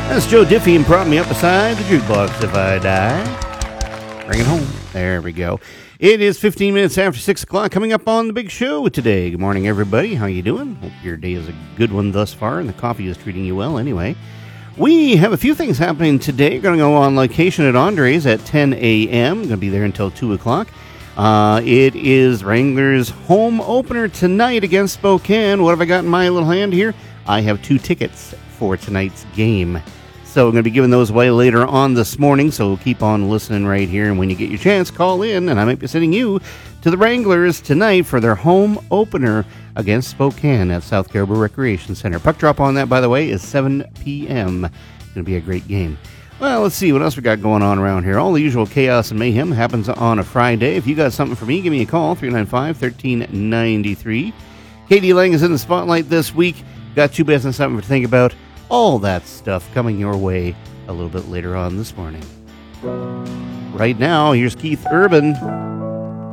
That's Joe Diffie and Prop Me Up Beside the Jukebox If I Die. Bring it home. There we go. It is 15 minutes after 6 o'clock. Coming up on the big show today. Good morning, everybody. How you doing? Hope your day is a good one thus far, and the coffee is treating you well anyway. We have a few things happening today. Going to go on location at Andres at 10 a.m. Going to be there until 2 o'clock. It is Wranglers' home opener tonight against Spokane. What have I got in my little hand here? I have 2 tickets for tonight's game. So I'm going to be giving those away later on this morning, so keep on listening right here. And when you get your chance, call in, and I might be sending you to the Wranglers tonight for their home opener against Spokane at South Caribou Recreation Center. Puck drop on that, by the way, is 7 p.m. It's going to be a great game. Well, let's see what else we got going on around here. All the usual chaos and mayhem happens on a Friday. If you got something for me, give me a call, 395-1393. Katie Lang is in the spotlight this week. Got you business, something to think about. All that stuff coming your way a little bit later on this morning. Right now, here's Keith Urban.